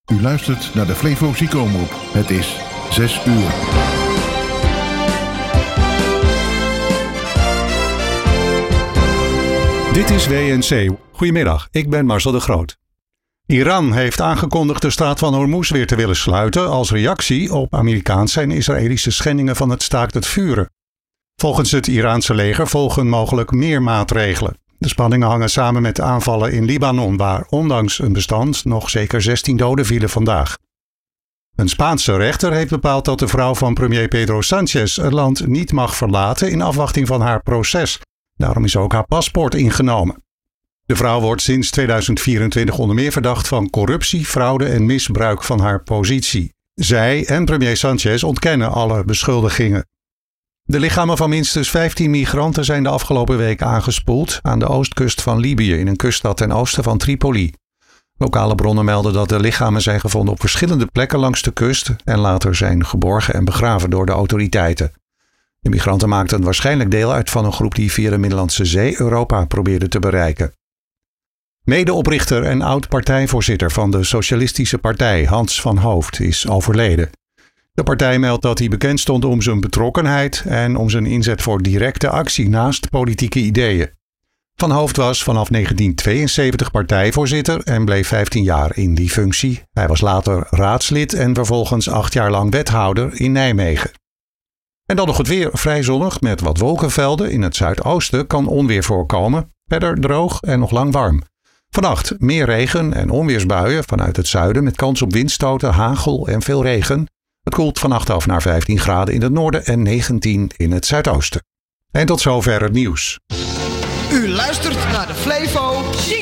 U luistert naar de Flevo Ziekenomroep. Het is 6 uur. Dit is WNC. Goedemiddag, ik ben Marcel de Groot. Iran heeft aangekondigd de straat van Hormuz weer te willen sluiten als reactie op Amerikaanse en Israëlische schendingen van het staakt het vuren. Volgens het Iraanse leger volgen mogelijk meer maatregelen. De spanningen hangen samen met de aanvallen in Libanon, waar ondanks een bestand nog zeker 16 doden vielen vandaag. Een Spaanse rechter heeft bepaald dat de vrouw van premier Pedro Sánchez het land niet mag verlaten in afwachting van haar proces. Daarom is ook haar paspoort ingenomen. De vrouw wordt sinds 2024 onder meer verdacht van corruptie, fraude en misbruik van haar positie. Zij en premier Sánchez ontkennen alle beschuldigingen. De lichamen van minstens 15 migranten zijn de afgelopen week aangespoeld aan de oostkust van Libië in een kuststad ten oosten van Tripoli. Lokale bronnen melden dat de lichamen zijn gevonden op verschillende plekken langs de kust en later zijn geborgen en begraven door de autoriteiten. De migranten maakten waarschijnlijk deel uit van een groep die via de Middellandse Zee Europa probeerde te bereiken. Medeoprichter en oud-partijvoorzitter van de Socialistische Partij, Hans van Hooft, is overleden. De partij meldt dat hij bekend stond om zijn betrokkenheid en om zijn inzet voor directe actie naast politieke ideeën. Van Hooft was vanaf 1972 partijvoorzitter en bleef 15 jaar in die functie. Hij was later raadslid en vervolgens 8 jaar lang wethouder in Nijmegen. En dan nog het weer, vrij zonnig met wat wolkenvelden. In het zuidoosten kan onweer voorkomen. Verder droog en nog lang warm. Vannacht meer regen en onweersbuien vanuit het zuiden met kans op windstoten, hagel en veel regen. Het koelt vannacht af naar 15 graden in het noorden en 19 in het zuidoosten. En tot zover het nieuws. U luistert naar de Flevo